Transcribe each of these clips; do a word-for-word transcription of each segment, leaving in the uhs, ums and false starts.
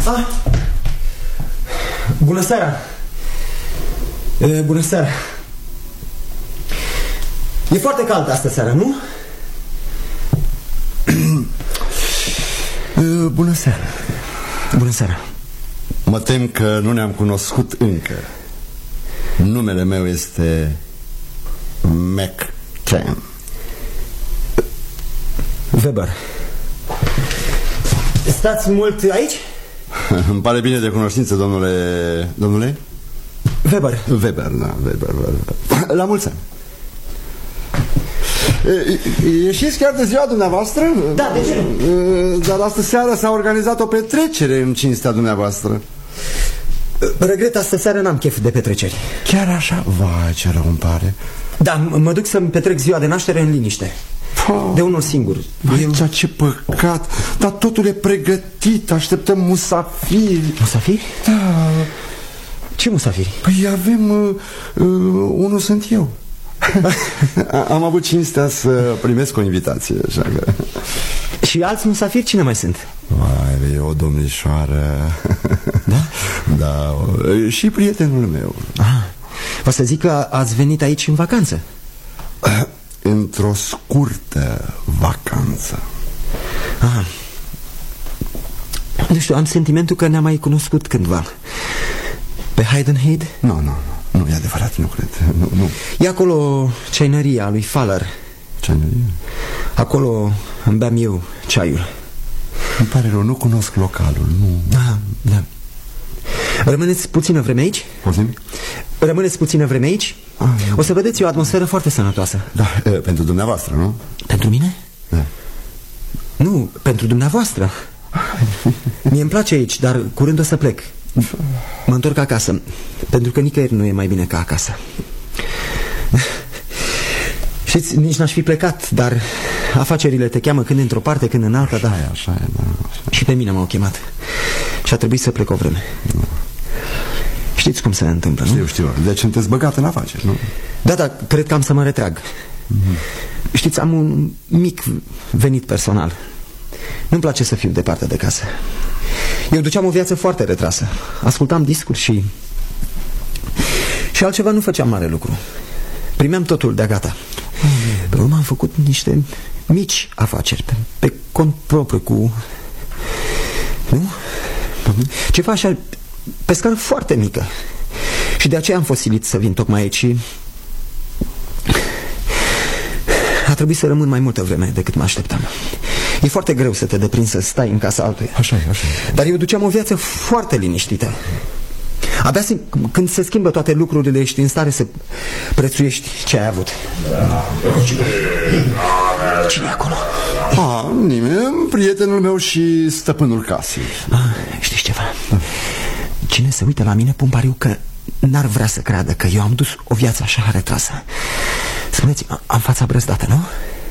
Ah. Bună seara. E, bună seara. E foarte cald astă seara, nu? e, Bună seara. Bună seara. Mă tem că nu ne-am cunoscut încă. Numele meu este McCann. Weber. Stați mult aici? Îmi pare bine de cunoștință, domnule... Domnule? Weber. Weber, da, Weber, Weber. La mulți ani. Ieșiți chiar de ziua dumneavoastră? Da, de ce? Dar astă seară s-a organizat o petrecere în cinstea dumneavoastră. Regret, astă seară n-am chef de petreceri. Chiar așa? Vai, ce rău îmi pare. Da, mă duc să-mi petrec ziua de naștere în liniște. De unul singur. Aici, Eu... ce păcat. Dar totul e pregătit. Așteptăm musafiri. Musafiri? Da. Ce musafiri? Păi avem uh, uh, unul sunt eu. Am avut cinstea să primesc o invitație, așa că... Și alți musafiri cine mai sunt? Vai, e o domnișoară. Da? Da, și prietenul meu. Ah, o să zic că ați venit aici în vacanță. Într-o scurtă vacanță. Ah. Nu știu, am sentimentul că ne-am mai cunoscut cândva. Pe Heidenhead? Nu, nu, nu, nu e adevărat, nu cred. Nu, nu. E acolo ceaineria lui Faller. Ceaineria? Acolo îmi beam eu ceaiul. Îmi pare rău, nu cunosc localul, nu. Da, da. Rămâneți puțină vreme aici? Puțin? Rămâneți puțină vreme aici? Ah, o să vedeți o atmosferă foarte sănătoasă. Da, e, pentru dumneavoastră, nu? Pentru mine? Da. Nu, pentru dumneavoastră. Mie îmi place aici, dar curând o să plec. Mă întorc acasă, pentru că nicăieri nu e mai bine ca acasă. Știți, nici n-aș fi plecat, dar afacerile te cheamă când într-o parte, când în alta. Așa da. e, așa e, da, așa. Și pe mine m-au chemat și a trebuit să plec o vreme. Da. Știți cum se întâmplă, nu? Știu, știu, deci sunteți băgat în afaceri, nu? Da, da, cred că am să mă retrag. mm-hmm. Știți, am un mic venit personal. Nu-mi place să fiu departe de casă. Eu duceam o viață foarte retrasă. Ascultam discuri și... Și altceva nu făceam mare lucru. Primeam totul de-a gata. Pe urmă am făcut niște mici afaceri pe, pe cont propriu cu... Nu? Ceva așa, pe scară foarte mică. Și de aceea am fost silit să vin tocmai aici și... A trebuit să rămân mai multă vreme decât mă așteptam. E foarte greu să te deprinzi să stai în casa altuia. Așa e, așa e. Dar eu duceam o viață foarte liniștită. Abia când se schimbă toate lucrurile, ești în stare să prețuiești ce ai avut. Cine e acolo? A, nimeni, prietenul meu și stăpânul casei. Ah, știi ceva? Cine se uită la mine, pun pariu că n-ar vrea să creadă că eu am dus o viață așa retrasă. Spuneți, am fața brăzdată, nu?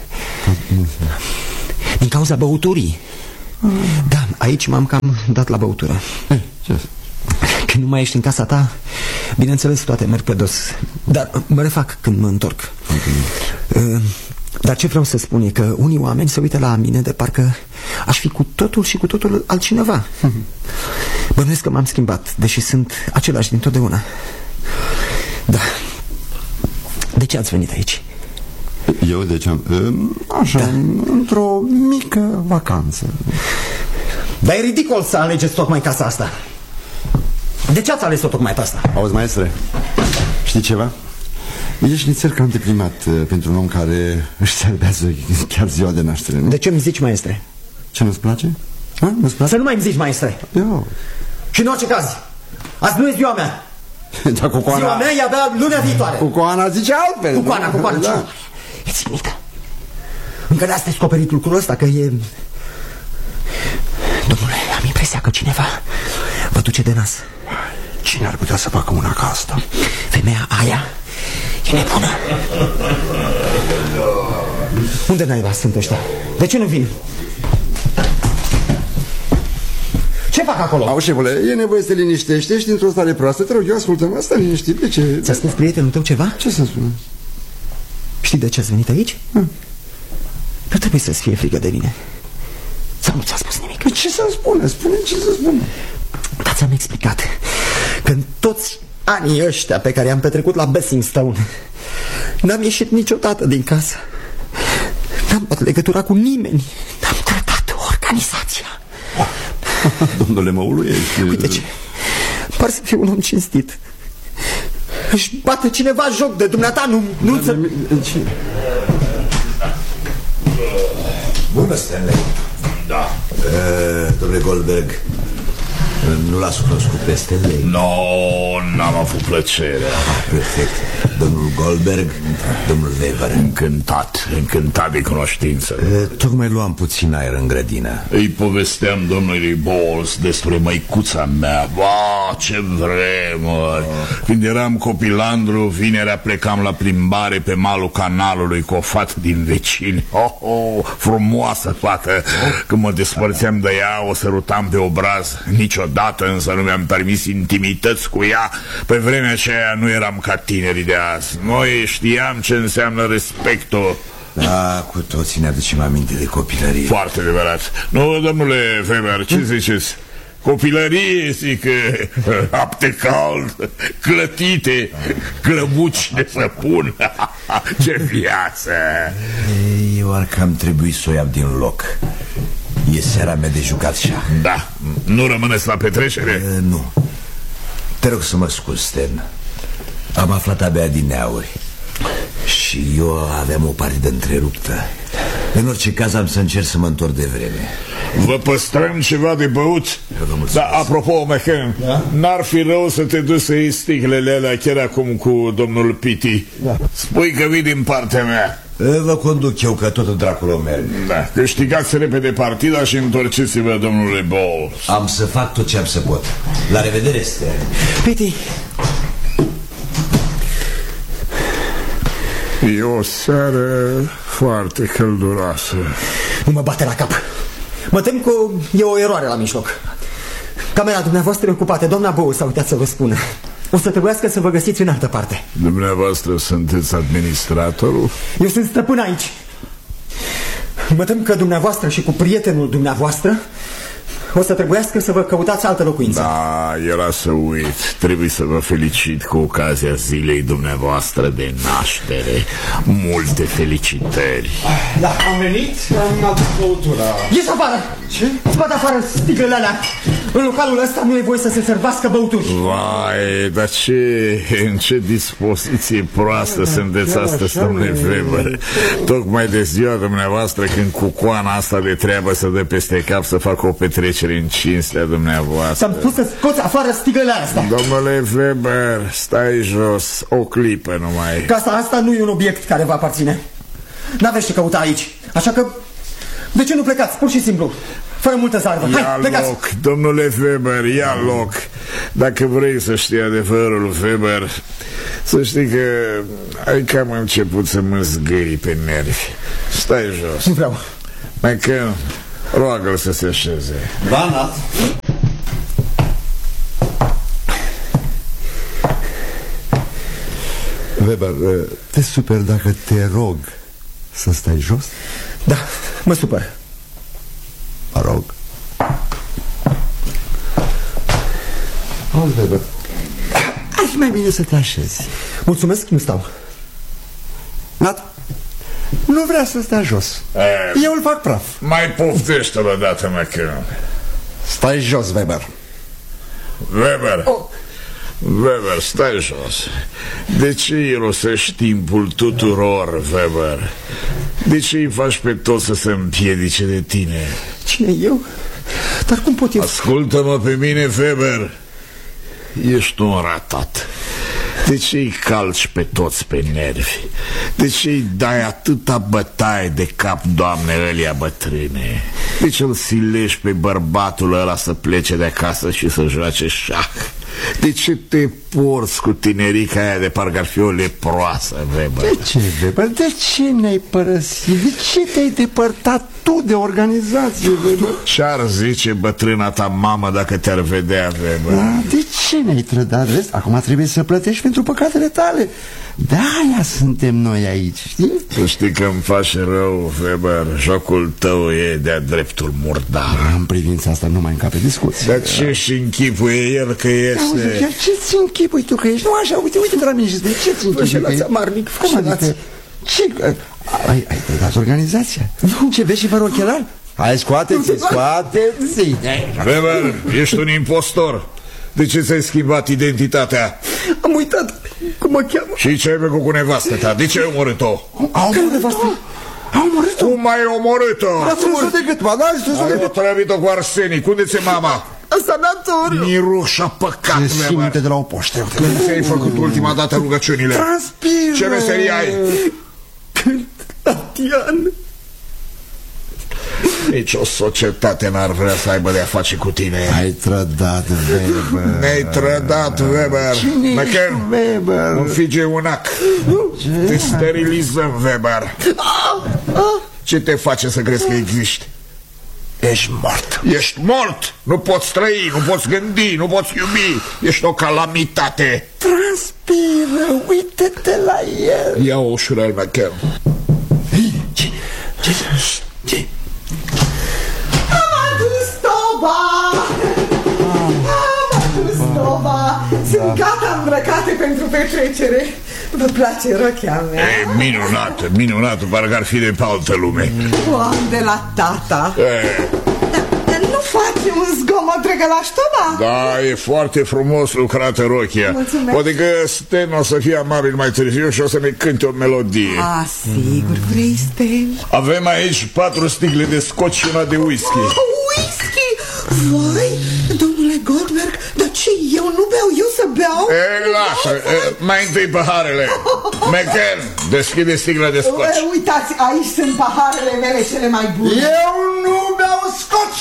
Din cauza băuturii. Da, aici m-am cam dat la băutură. Ce? Când nu mai ești în casa ta, bineînțeles toate merg pe dos. Dar mă refac când mă întorc. Okay. Dar ce vreau să spun e că unii oameni se uită la mine de parcă aș fi cu totul și cu totul altcineva. Bănuiesc că m-am schimbat, deși sunt același dintotdeauna. Da. De ce ați venit aici? Eu de ce am... Așa, da. Într-o mică vacanță. Dar e ridicol să alegeți tocmai casa asta. De ce ați ales-o tocmai pe asta? Auzi, maestre, știi ceva? Ești nițel cam deprimat pentru un om care își serbează chiar ziua de naștere, nu? De ce îmi zici, maestre? Ce, nu-ți place? Ha? Nu-ți place? Să nu mai îmi zici, maestre. Eu. Și în orice caz, azi nu e ziua mea. Da, cu Coana... Ziua mea e abia lunea viitoare. Cu Coana zice altfel. Cu Coana, cu Coana, da. E ținită. Încă n-ați descoperit lucrul ăsta, că e... Domnule, am impresia că cineva vă duce de nas. Cine ar putea să facă una ca asta? Femeia aia e nebună. Unde naiba sunt ăștia? De ce nu vin? Ce fac acolo? Au, șefule, e nevoie să te liniștești. Ești într-o stare proastă. Te rog, eu ascultă-mă. Stai liniștit. De ce? Ți-a spus prietenul tău ceva? Ce să spune? Știi de ce ați venit aici? Hmm. Nu trebuie să-ți fie frică de mine. Sau nu ți-a spus nimic? Păi ce să-mi spune? Spune ce să spune. explicat că în toți anii ăștia pe care i-am petrecut la Basingstown n-am ieșit niciodată din casă. N-am luat legătura cu nimeni. N-am tratat organizația. Domnule, mă uluiești. Uite ce, par să fiu un om cinstit. Își bate cineva joc de dumneata, nu... nu să... Bună, Stanley. Da. uh, Domnule Goldberg, nu l-ați cunoscut pe Stanley? Nu, no, n-am avut plăcerea. Ah, perfect. Domnul Goldberg, domnul Weber. Încântat, încântat de cunoștință. uh, Tocmai luam puțin aer în grădină. Îi povesteam domnului Bowles despre măicuța mea. Ba, ce vremuri! Când eram copilandru, vinerea plecam la plimbare pe malul canalului cu o fată din vecini. Oh, oh, frumoasă fată. Când mă despărțeam de ea, o sărutam pe obraz. Niciodată însă nu mi-am permis intimități cu ea. Pe vremea aceea nu eram ca tinerii de azi. Noi știam ce înseamnă respectul. Da, cu toții ne aducem aminte de copilărie. Foarte adevărat. Nu, domnule Weber, ce ziceți? Copilărie, zic, apte cald, clătite, clăbuci de săpun. Ce viață! Eu ar cam trebui să o iau din loc. E seara mea de jucat șah. Da, nu rămâneți la petrecere? uh, Nu. Te rog să mă scuzi, Stan. Am aflat abia din neauri și eu aveam o partidă întreruptă. În orice caz am să încerc să mă întorc de vreme. Vă păstrăm ceva de băut? Da, apropo, McCann, da? N-ar fi rău să te duci să iei sticlele alea chiar acum cu domnul Pitti. Da. Spui că vii din partea mea. Vă conduc eu, că tot dracul merg. Da, câștigați repede partida și întorceți-vă, domnule Bowles. Am să fac tot ce am să pot. La revedere, Stan. Pitti, e o seară foarte călduroasă. nu mă bate la cap. Mă tem că e o eroare la mijloc. Camera dumneavoastră e ocupată. Doamna Bowles s-a uitat să vă spună. O să trebuiască să vă găsiți în altă parte. Dumneavoastră sunteți administratorul? Eu sunt stăpân aici. Mă tem că dumneavoastră și cu prietenul dumneavoastră o să trebuiască să vă căutați altă locuință. Da, era să uit. Trebuie să vă felicit cu ocazia zilei dumneavoastră de naștere. Multe felicitări. Da, am venit, am adus băutura. Ieși afară! Ce? Scoate afară sticlele alea. În localul ăsta nu e voie să se servească băuturi. Vai, dar ce, în ce dispoziție proastă da, sunteți astăzi, domnule Weber. Tocmai de ziua dumneavoastră, când cucoana asta de treabă să dă peste cap să facă o petrecere în cinstea dumneavoastră. Ți-am spus să scoți afară sticlele astea. Domnule Weber, stai jos, o clipă numai. Casa asta nu e un obiect care vă aparține. N-aveți ce căuta aici. Așa că, de ce nu plecați, pur și simplu? Fără multă zarvă. Hai, ia plecați. loc, domnule Weber, ia loc. Dacă vrei să știi adevărul, Weber, să știi că ai cam început să mă zgâri pe nervi. Stai jos. Nu vreau. McCann, roagă-l să se așeze. Vana. Weber, te super dacă te rog să stai jos? Da, mă supăr. Mă rog. Auzi, Weber, ar fi mai bine să te așezi. Mulțumesc, nu stau. Nat, nu vrea să stea jos. E, Eu îl fac praf. mai poftește-l odată, McCann. Stai jos, Weber. Weber, oh. Weber, stai jos. De ce irosești timpul tuturor, Weber? De ce îi faci pe toți să se împiedice de tine? Cine eu? Dar cum pot eu? Ascultă-mă pe mine, Weber. Ești un ratat. De ce îi calci pe toți pe nervi? De ce îi dai atâta bătaie de cap, Doamne, ălia bătrâne? De ce îl silești pe bărbatul ăla să plece de acasă și să joace șah? De ce te porți cu tinerica aia de parcă ar fi o leproasă, Weber? De ce, Weber? De ce ne-ai părăsit? De ce te-ai depărtat tu de organizație, Weber? Ce-ar zice bătrâna ta mamă dacă te-ar vedea, Weber? De Ce ne-ai trădat, vezi? Acum trebuie să plătești pentru păcatele tale. De-aia suntem noi aici, știi? Tu știi că îmi face rău, Weber. Jocul tău e de-a dreptul murdar. În privința asta nu mai încape discuții. Dar ce-și închipuie el că este? Auzi, chiar ce-ți închipui tu că ești? Nu așa, uite, uite de la mine și spune, ce-ți închipui? Înșelați, amarnic, Cum adică? Ce? Ai, ai trădat organizația? Ce, vezi și fără ochelari? Hai, scoateți-i, scoateți-i. Weber, ești un impostor. De ce ți-ai schimbat identitatea? Am uitat cum mă cheamă. Și ce ai făcut cu nevastă ta? De ce ai omorât-o? Au omorât-o? Au omorât-o? Cum ai omorât-o? A strâns-o de gât, ba, da, a strâns-o de Ai gât. otrăvit-o cu arsenic. Unde ți-e mama? În sanatoriu. Mirușa păcat, Se simte Weber. de la o poștă. Când ți-ai făcut ultima dată rugăciunile? Transpiră. Ce meserie ai? Când Tatian. Nici o societate n-ar vrea să aibă de-a face cu tine. Ai trădat, Weber. Ne-ai trădat, Weber. McCann, Weber. un figeunac. Te sterilizăm, Weber. Ce te face să crezi că existi? Ești mort. Ești mort. Nu poți trăi, nu poți gândi, nu poți iubi. Ești o calamitate. Transpiră, uite-te la el. Ia-o ușurel, McCann. Ce? Ce? Ce? Am adus toba! Am adus toba! Sunt gata îmbrăcate pentru petrecere. Vă place rochia mea? E minunat, minunat. Parcă ar fi de pe altă lume. O am de la tata. E, Dar nu face un zgomot drăgălaș toba? Da, e foarte frumos lucrată rochia. Mulțumesc. Poate că Sten o să fie amabil mai târziu și o să ne cânte o melodie. A, sigur, vrei, Stel? Avem aici patru sticle de scotch și una de whisky. Whisky! Vai, domnule Goldberg, dar ce, eu nu beau, eu să beau? E, lasă, e, mai întâi paharele. McCann, deschide sticla de scotch. E, uitați, aici sunt paharele mele cele mai bune. Eu nu beau scotch.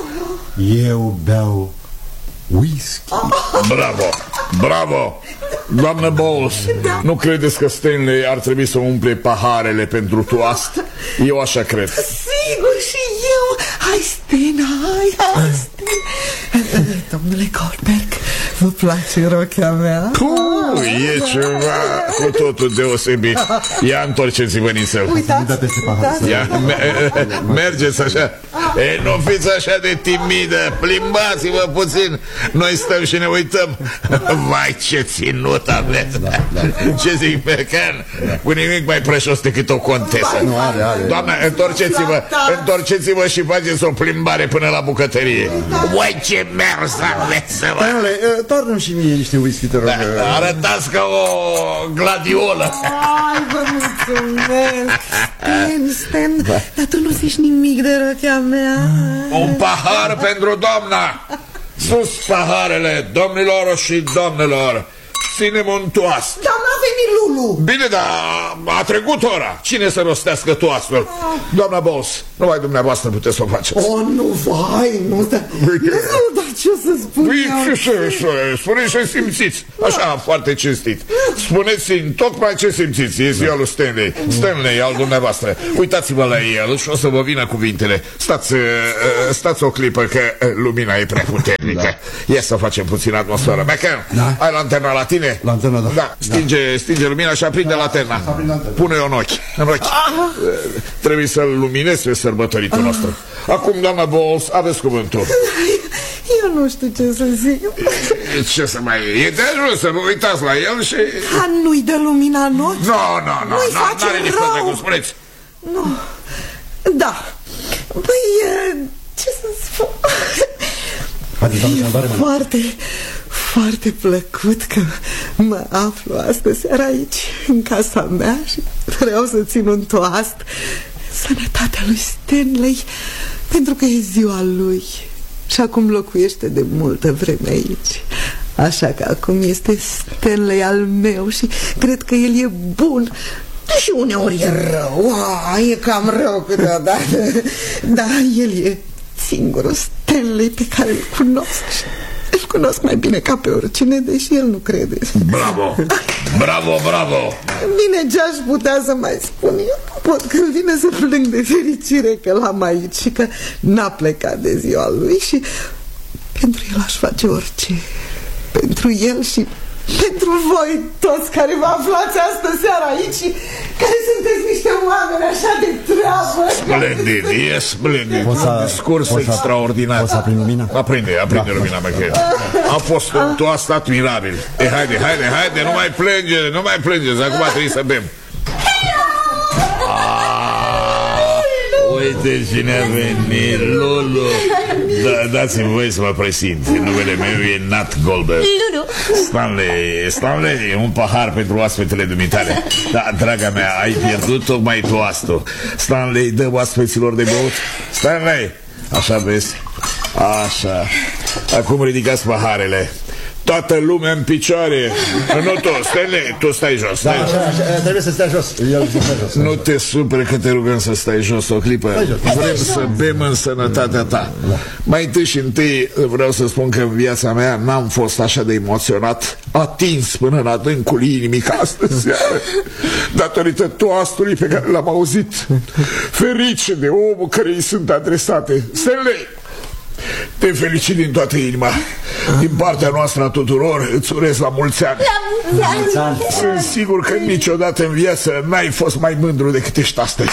Eu beau whisky. Bravo, bravo. Doamnă Bowles, Da. nu credeți că Stanley ar trebui să umple paharele pentru toast? Eu așa cred. Sigur, și eu. Hai, Sten, hai, hai, Sten. Domnule Goldberg, vă place rochia mea? Puh, e ceva cu totul deosebit. Ia întorceți-vă nițel. Uitați, Da, peste pahar. uitați. Ia, me- mergeți așa. E, nu fiți așa de timidă. Plimbați-vă puțin. Noi stăm și ne uităm. Vai, ce ținut aveți. Ce zic, McCann? Cu nimic mai preșos decât o contesă. Nu, are, are. Doamna, întorceți-vă. Întorceți-vă și faceți o plimbare până la bucătărie. Uai, ce mers aveți, mă. Stanley, toarnă-mi și mie niște whisky, te rog. Arătați ca o gladiolă. Ai, vă mulțumesc. Sten, Sten, dar tu nu zici nimic de rochia mea. Un pahar pentru doamna. Sus paharele, domnilor și doamnelor. Ținem un toast. Dar n-a venit Lulu. Bine, dar a trecut ora. Cine să rostească toastul? Doamna Bowles, numai dumneavoastră puteți să o faceți. Oh, nu, vai, nu, dar... Uite. Nu, dar ce să spun Păi, eu? ce să, să, spuneți ce simțiți. Așa, foarte cinstit. Spuneți-mi tocmai ce simțiți. E ziua lui Stanley. Stanley, al dumneavoastră. Uitați-vă la el și o să vă vină cuvintele. Stați, uh, stați o clipă că uh, lumina e prea puternică. Da. Ia să facem puțin atmosferă. McCann, Da. ai lanterna la tine? Lanterna, da. Da, stinge, stinge lumina și aprinde lanterna. Pune-o în ochi. În ochi. Uh, Trebuie să-l luminezi pe sărbătoritul nostru. Acum, doamna Bowles, aveți cuvântul. Eu nu știu ce să zic. Ce să mai... E de ajuns să vă uitați la el și... A, nu-i dă lumina în ochi? Nu, nu, nu, Nu-i face n-are nici rău. pe cum spuneți. Nu. Da. Păi, e, ce să spun? E foarte, foarte plăcut că mă aflu astă seară aici, în casa mea, și vreau să țin un toast sănătatea lui Stanley, pentru că e ziua lui și acum locuiește de multă vreme aici. Așa că acum este Stanley al meu și cred că el e bun. Și uneori e rău. A, e cam rău câteodată. Dar el e singurul Stanley pe care îl cunosc. Îl cunosc mai bine ca pe oricine, deși el nu crede. Bravo, bravo, bravo. Bine, ce-aș putea să mai spun eu? Nu pot, că îmi vine să plâng de fericire că l-am aici și că n-a plecat de ziua lui și pentru el aș face orice. Pentru el și pentru voi toți care vă aflați astă seară aici și care sunteți niște oameni așa de treabă. Splendid, e splendid. Discurs extraordinar. Poți să aprind lumina? Aprinde, aprinde da. lumina, McCann. A fost un toast admirabil. E, haide, haide, haide, nu mai plânge, nu mai plângeți, acum trebuie să bem. Uite cine a venit, Lulu. Da, dați-mi voie să mă prezint. Numele meu e Nat Goldberg. Lulu. Stanley, Stanley, un pahar pentru oaspetele dumitale. Da, draga mea, ai pierdut tocmai toastul. Stanley, dă oaspeților de băut. Stanley, așa vezi. Așa. Acum ridicați paharele. Toată lumea în picioare. Nu tu, Stanley, tu stai jos, stai da, jos. Așa, așa, trebuie să stai jos. Eu să stai jos. Nu te supere că te rugăm să stai jos o clipă. Vrem să bem în sănătatea ta. Da. Mai întâi și întâi vreau să spun că în viața mea n-am fost așa de emoționat, atins până în adâncul inimii ca astăzi seară, datorită toastului pe care l-am auzit, ferice de omul care îi sunt adresate. Stanley, te felicit din toată inima. Din partea noastră a tuturor îți urez la mulți ani. La mulți ani. Sunt sigur că niciodată în viață n-ai fost mai mândru decât ești astăzi.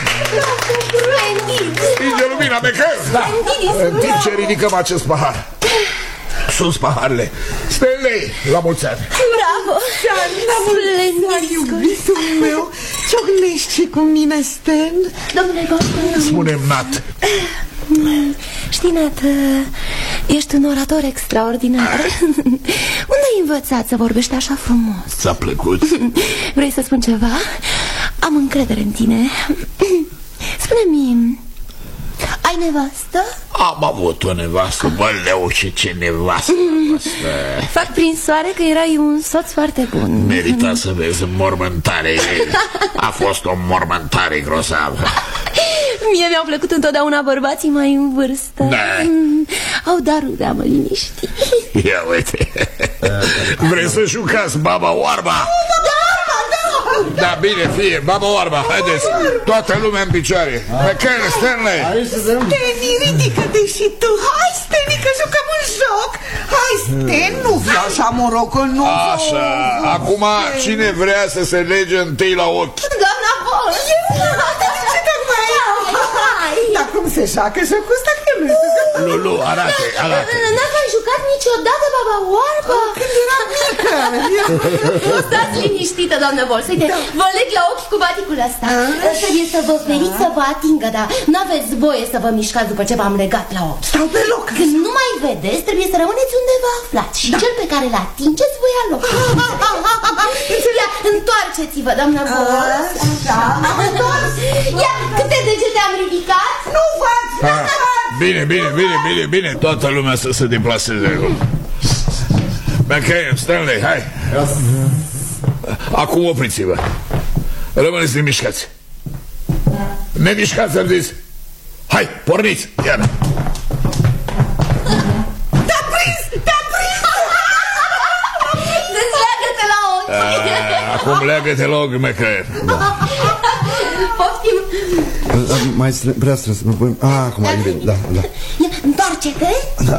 Stinge lumina, McCann. Da. În timp ce ridicăm acest pahar, sus paharele. Stanley, la mulți ani. Bravo. Splendid, iubitul meu. Ciocnești și cu mine, Stan? Domnule Goldberg. Spune-mi, Nat. Știi, Nat, ești un orator extraordinar. Unde ai învățat să vorbești așa frumos? Ți-a plăcut? Vrei să spun ceva? Am încredere în tine. Spune-mi, ai nevastă? Am avut o nevastă, bă, leu, și ce nevastă. Fac prin soare că erai un soț foarte bun. Merita să vezi mormântare. A fost o mormântare grozavă. Mie mi-au plăcut întotdeauna bărbații mai în vârstă. Da. Au darul de a mă liniști. Ia uite. Vrei să jucați Baba Oarba? Da, bine, fie, Baba Oarba, haideți. Toată lumea în picioare. McCann, Stanley. Steni, ridică-te și tu. Hai, Steni, că jucăm un joc. Hai, Steni, nu fi așa morocul, nu. Așa, acum cine vrea să se lege întâi la ochi? Doamna Bols. Ce tocmai? Dar cum se joacă jocul ăsta că nu știu? Lulu, arate, arate. N-ați mai jucat niciodată Baba Oarba? Când eram mică. Stați liniștită, doamnă Bols. Uite, vă leg la ochi cu baticul ăsta. Trebuie să vă feriți să vă atingă, dar n-aveți voie să vă mișcați după ce v-am legat la ochi. Stau pe loc. Când nu mai vedeți, trebuie să rămâneți unde vă aflați. Și cel pe care l atingeți vă ia loc. Ia, întoarceți-vă, doamnă Bols. Așa, m-am întors. Ia, câte degete am ridicat? Nu fac. Bine, bine, bine, bine, bine. Toată lumea să se deplaseze acum. McCann, Stanley, hai. Acum opriți-vă. Rămâneți nemișcați. Nemișcați, am zis. Hai, porniți, iar. Te-a prins, te-a prins. Să-ți leagă-te la ochi. Acum leagă-te la ochi, McCann. Poftim. Mai prea strâns. Ah, acum e bine, da, da. Ia, întoarce-te. Da.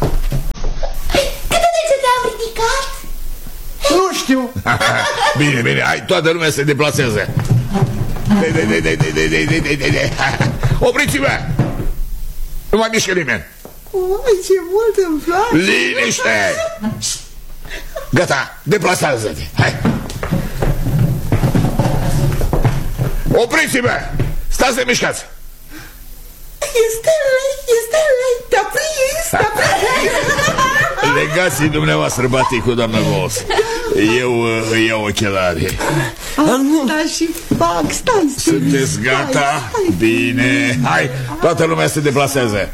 Câte degete am ridicat? Nu știu. Bine, bine, hai, toată lumea se deplasează. De, de, de, de, de, de, de, de, de, de. Opriți-vă! Nu mai mișcă nimeni. Oi, ce mult îmi place. Liniște! Gata, deplasează-te. Hai! Opriți-vă! Stați de mișcați! Este lei, este lei. Te-a prins, te-a prins. Legați-i dumneavoastră baticul, doamnă Bols. Eu uh, îi iau ochelari. Da, și fac, stai, stai. Sunteți gata? Bine. Hai, toată lumea se deplasează.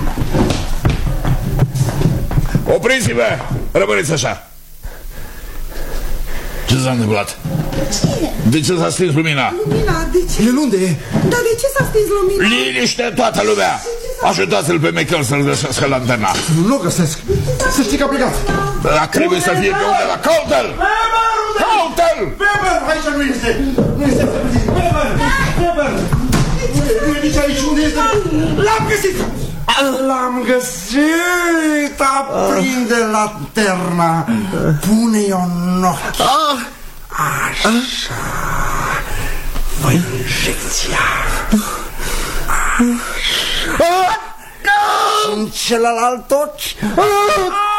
Opriți-vă! Rămâneți așa. Ce s-a întâmplat? De ce s-a stins lumina? Lumina, de ce? El unde e? Dar de ce s-a stins lumina? Liniște toată lumea! Ajutați-l pe McCann să-l găsească lanterna. Nu găsesc. Să știi că a plecat. Dar trebuie să fie pe undeva. Caută-l! Caută-l! Weber! Aici nu este. Nu este. Weber! Weber! Nu e nici aici. Unde este? L-am găsit! L-am găsit! Aprinde lanterna! Pune-i în ochi! Așa! Fă injecția! Așa! În celălalt ochi!